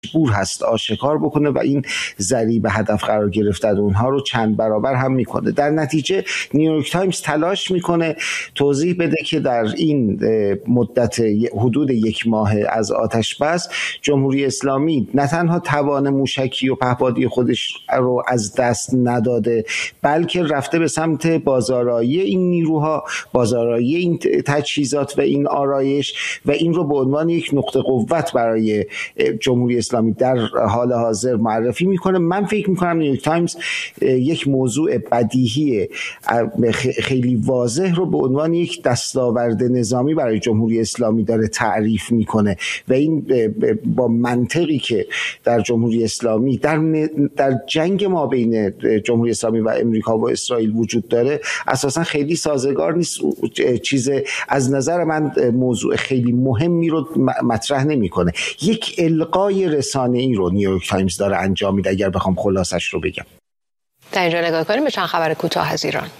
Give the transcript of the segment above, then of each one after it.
مجبور هست آشکار بکنه و این ضریب هدف قرار گرفتن اونها رو چند برابر هم میکنه. در نتیجه نیویورک تایمز تلاش میکنه توضیح بده که در این مدت حدود 1 ماه از آتش بس جمهوری اسلامی نه تنها توان موشکی و پهپادی خودش رو از دست نداده، بلکه رفته به سمت بازآرایی این نیروها، بازآرایی این تجهیزات و این آرایش و این رو به عنوان یک نقطه قوت برای جمهوری اسلامی در حال حاضر معرفی میکنه. من فکر میکنم نیویورک تایمز یک موضوع بدیهی خیلی واضح رو به عنوان یک دستاورد نظامی برای جمهوری اسلامی داره تعریف میکنه و این با منطقی که در جمهوری اسلامی در جنگ ما بین جمهوری اسلامی و امریکا و اسرائیل وجود داره اساسا خیلی سازگار نیست. چیز از نظر من موضوع خیلی مهمی رو مطرح نمیکنه. یک القای رسانه‌ای رو نیویورک تایمز داره انجام میده اگر بخوام خلاصش رو بگم. در اینجا نگاه کنیم به چند خبر کوتاه از ایران.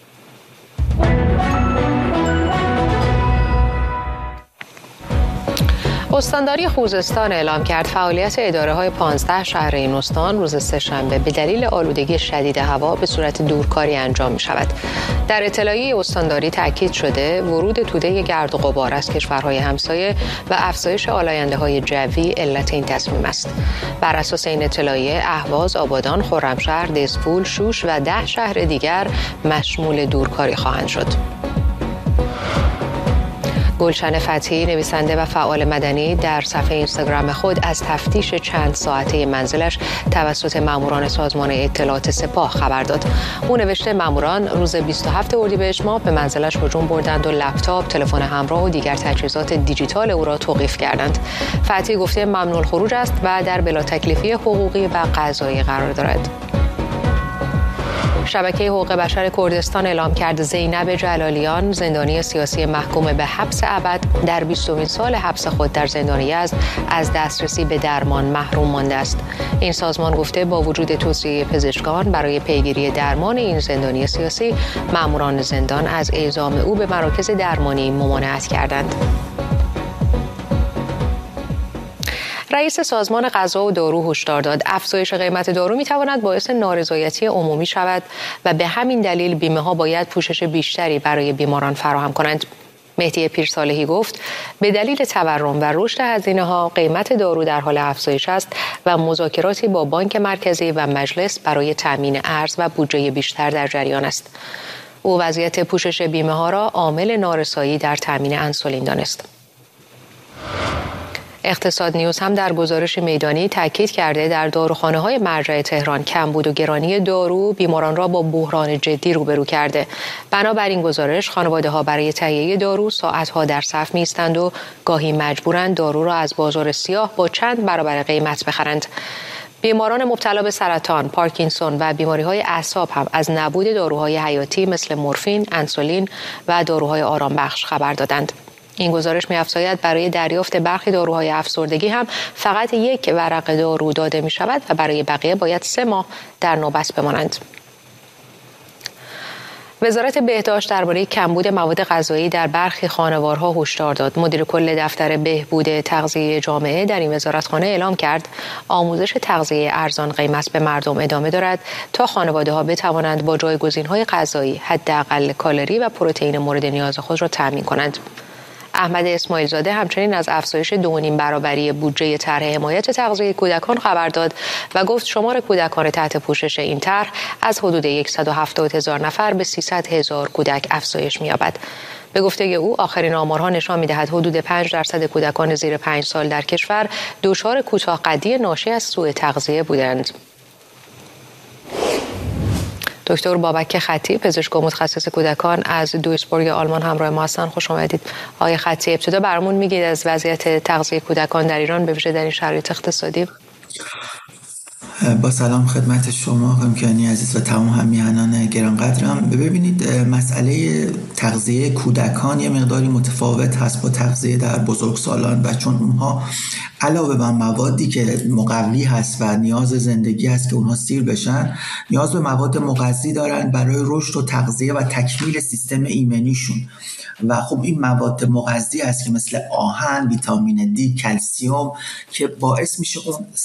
استانداری خوزستان اعلام کرد فعالیت اداره‌های 15 شهر این استان روز سه‌شنبه به دلیل آلودگی شدید هوا به صورت دورکاری انجام می‌شود. در اطلاعیه استانداری تاکید شده ورود توده گرد و غبار از کشورهای همسایه و افزایش آلاینده‌های جوی علت این تصمیم است. بر اساس این اطلاعیه اهواز، آبادان، خرمشهر، دسفول، شوش و 10 شهر دیگر مشمول دورکاری خواهند شد. گلشن فتحی نویسنده و فعال مدنی در صفحه اینستاگرام خود از تفتیش چند ساعته منزلش توسط ماموران سازمان اطلاعات سپاه خبر داد. او نوشته ماموران روز 27 اردیبهشت ماه به منزلش هجوم بردند و لپتاپ، تلفن همراه و دیگر تجهیزات دیجیتال او را توقیف کردند. فتحی گفته ممنوع الخروج است و در بلا تکلیفی حقوقی و قضایی قرار دارد. شبکه حقوق بشر کردستان اعلام کرد زینب جلالیان زندانی سیاسی محکوم به حبس ابد در 20مین سال حبس خود در زندان یزد از دسترسی به درمان محروم مانده است. این سازمان گفته با وجود توصیه پزشکان برای پیگیری درمان این زندانی سیاسی، ماموران زندان از اعزام او به مراکز درمانی ممانعت کردند. رئیس سازمان غذا و دارو هشدار داد افزایش قیمت دارو میتواند باعث نارضایتی عمومی شود و به همین دلیل بیمه‌ها باید پوشش بیشتری برای بیماران فراهم کنند. مهدی پیرصالحی گفت به دلیل تورم و رشد هزینه‌ها قیمت دارو در حال افزایش است و مذاکراتی با بانک مرکزی و مجلس برای تامین ارز و بودجه بیشتر در جریان است. او وضعیت پوشش بیمه‌ها را عامل نارسایی در تامین انسولین دانست. اقتصاد نیوز هم در گزارش میدانی تاکید کرده در داروخانه‌های مرجع تهران کمبود و گرانی دارو بیماران را با بحران جدی روبرو کرده. بنابراین گزارش خانواده‌ها برای تهیه دارو ساعت‌ها در صف می‌ایستند و گاهی مجبورند دارو را از بازار سیاه با چند برابر قیمت بخرند. بیماران مبتلا به سرطان، پارکینسون و بیماری‌های اعصاب هم از نبود داروهای حیاتی مثل مورفین، انسولین و داروهای آرامبخش خبر دادند. این گزارش می‌افزاید برای دریافت برخی داروهای افسردگی هم فقط 1 ورق دارو داده می‌شود و برای بقیه باید 3 ماه در نوبت بمانند. وزارت بهداشت درباره کمبود مواد غذایی در برخی خانوارها هشدار داد. مدیر کل دفتر بهبود تغذیه جامعه در این وزارتخانه اعلام کرد آموزش تغذیه ارزان قیمت به مردم ادامه دارد تا خانواده‌ها بتوانند با جایگزین‌های غذایی حداقل کالری و پروتئین مورد نیاز خود را تامین کنند. احمد اسماعیل زاده همچنین از افزایش 2.5 برابری بودجه طرح حمایت تغذیه کودکان خبر داد و گفت شمار کودکان تحت پوشش این طرح از حدود 170,000 نفر به 300,000 کودک افزایش می‌یابد. به گفته او آخرین آمارها نشان می‌دهد حدود 5% کودکان زیر 5 سال در کشور دچار کوتاه‌قدی ناشی از سوء تغذیه بودند. دکتر بابک خطی پزشک و متخصص کودکان از دویسبورگ آلمان همراه ما هستند. خوش آمدید. آقای خطی ابتدا برامون میگید از وضعیت تغذیه کودکان در ایران به ویژه در این شرایط اقتصادی؟ با سلام خدمت شما همکانی عزیز و تمام همیهنان گرانقدرم. ببینید مسئله تغذیه کودکان یه مقداری متفاوت هست با تغذیه در بزرگسالان و چون اونها علاوه بر موادی که مقوی هست و نیاز زندگی هست که اونها سیر بشن، نیاز به مواد مغذی دارن برای رشد و تغذیه و تکمیل سیستم ایمنیشون. و خب این مواد مغذی هست که مثل آهن، ویتامین دی، کلسیم که باعث میشه اون